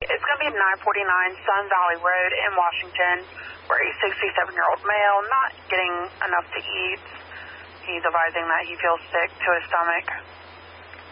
It's going to be 949 Sun Valley Road in Washington, where a 67-year-old male not getting enough to eat. He's advising that he feels sick to his stomach.